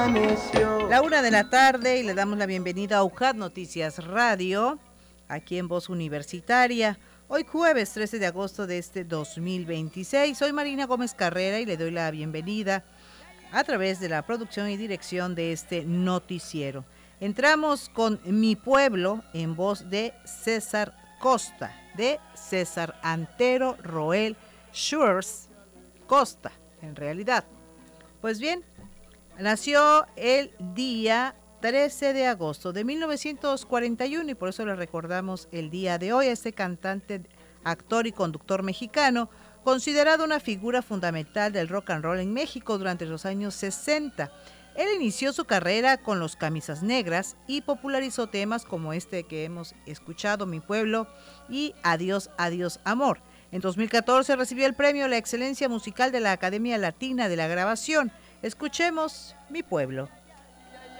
La 1 de la tarde y le damos la bienvenida a UJAT Noticias Radio, aquí en Voz Universitaria. Hoy jueves 13 de agosto de este 2026. Soy Marina Gómez Carrera y le doy la bienvenida a través de la producción y dirección de este noticiero. Entramos con Mi Pueblo en voz de César Costa, de César Antero Roel Schurz Costa, en realidad. Pues bien, nació el día 13 de agosto de 1941 y por eso le recordamos el día de hoy a este cantante, actor y conductor mexicano, considerado una figura fundamental del rock and roll en México durante los años 60. Él inició su carrera con los Camisas Negras y popularizó temas como este que hemos escuchado, Mi Pueblo y Adiós, Adiós, Amor. En 2014 recibió el premio a la excelencia musical de la Academia Latina de la Grabación. Escuchemos Mi Pueblo.